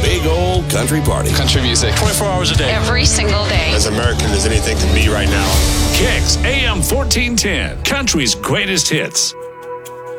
big old country party. Country music. 24 hours a day. Every single day. As American as anything can be right now. Kicks AM 1410. Country's greatest hits.